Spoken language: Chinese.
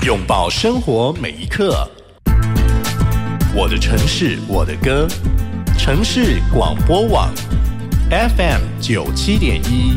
拥抱生活每一刻。我的城市，我的歌，城市广播网 FM 97.1